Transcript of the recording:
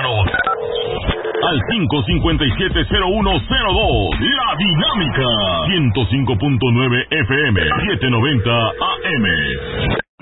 Llámanos al 557-0102. La Dinámica 105.9 FM 790 AM.